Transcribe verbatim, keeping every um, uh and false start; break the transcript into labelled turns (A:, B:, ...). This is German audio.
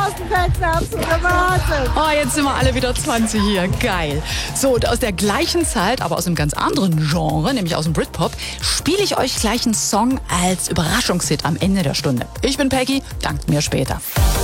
A: Straßenfest, der absolute Wahnsinn.
B: Oh, jetzt sind wir alle wieder zwanzig hier. Geil. So, und aus der gleichen Zeit, aber aus einem ganz anderen Genre, nämlich aus dem Britpop, spiele ich euch gleich einen Song als Überraschungshit am Ende der Stunde. Ich bin Peggy, dankt mir später.